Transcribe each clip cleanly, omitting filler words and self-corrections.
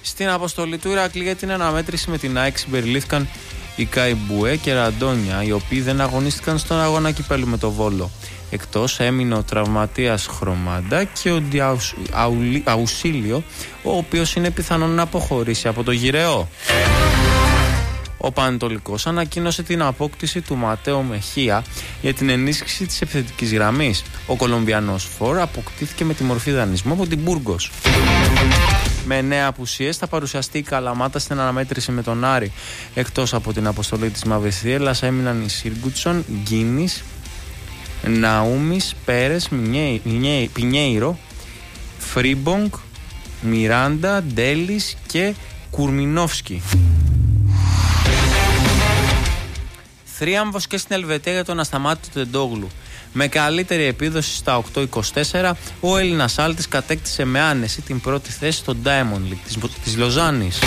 Στην αποστολή του Ηρακλή για την αναμέτρηση με την ΑΕΚ συμπεριλήφθηκαν οι Καϊμπουέ και Ραντόνια, οι οποίοι δεν αγωνίστηκαν στον αγώνα κυπέλλου με το Βόλο. Εκτός έμεινε ο τραυματίας Χρωμάντα και ο Αουσίλιο, ο οποίος είναι πιθανόν να αποχωρήσει από το γυραιό. Ο Πανετολικός ανακοίνωσε την απόκτηση του Ματέο Μεχία για την ενίσχυση της επιθετικής γραμμής. Ο Κολομβιανός Φορ αποκτήθηκε με τη μορφή δανεισμού από την Μπουργκος. Με 9 απουσίες θα παρουσιαστεί η Καλαμάτα στην αναμέτρηση με τον Άρη. Εκτός από την αποστολή της Μαυεθιέλας έμειναν οι Σίργκουτσον, Γκίνης, Ναούμις, Πέρες, Πινιέιρο, Φρίμπονγκ, Μιράντα, Ντέλης και Κουρμινόφσκι. Θρίαμβος και στην Ελβετία για τον ασταμάτητο Τεντόγλου. Με καλύτερη επίδοση στα 8-24, ο Έλληνας Άλτης κατέκτησε με άνεση την πρώτη θέση στο Diamond League της Λοζάνης.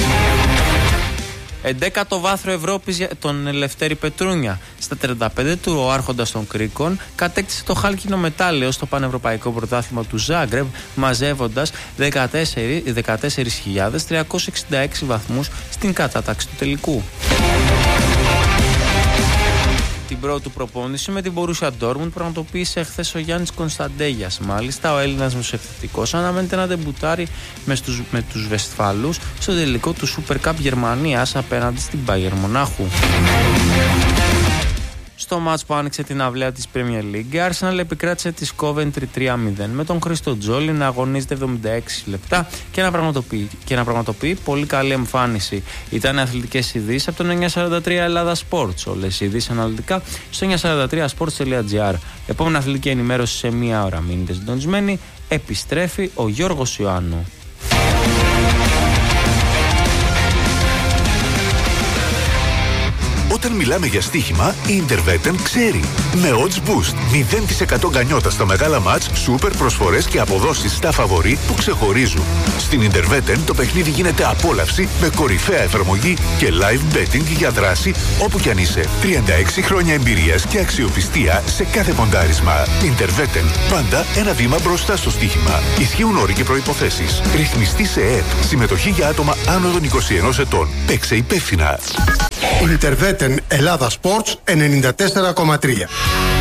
11ο βάθρο Ευρώπης για τον Ελευθέρη Πετρούνια. Στα 35 του ο άρχοντας των Κρίκων κατέκτησε το χάλκινο μετάλλιο στο Πανευρωπαϊκό Πρωτάθλημα του Ζάγκρεπ, μαζεύοντας 14.366 βαθμούς στην κατάταξη του τελικού. Την πρώτη του προπόνηση με την Borussia Dortmund πραγματοποίησε χθες ο Γιάννης Κωνσταντέγιας. Μάλιστα, ο Έλληνας μεσοεπιθετικός αναμένεται να ντεμπουτάρει με τους Βεσφαλούς στο τελικό του Super Cup Γερμανίας απέναντι στην Bayern Μονάχου. Στο μάτς που άνοιξε την αυλαία της Premier League, η Arsenal επικράτησε τη Coventry 3-0 με τον Χρήστο Τζόλι να αγωνίζεται 76 λεπτά και να πραγματοποιεί πολύ καλή εμφάνιση. Ήταν αθλητικές ειδήσεις από τον 943 Ελλάδα Sports. Όλες οι ειδήσεις αναλυτικά στο 943sports.gr. Επόμενη αθλητική ενημέρωση σε μία ώρα. Μείνετε συντονισμένοι. Επιστρέφει ο Γιώργος Ιωάννου. Όταν μιλάμε για στοίχημα, η Interveten ξέρει. Με odds boost, 0% γκανιότα στα μεγάλα μάτς, σούπερ προσφορές και αποδόσεις στα φαβορί που ξεχωρίζουν. Στην Interveten το παιχνίδι γίνεται απόλαυση με κορυφαία εφαρμογή και live betting για δράση όπου κι αν είσαι. 36 χρόνια εμπειρίας και αξιοπιστία σε κάθε ποντάρισμα. Interveten, πάντα ένα βήμα μπροστά στο στοίχημα. Ισχύουν όροι και προϋποθέσεις. Ρυθμιστή σε ΕΕΠ. Συμμετοχή για άτομα άνω των 21 ετών. Παίξε υπεύθυνα. Interveten Ελλάδα Sports 94,3.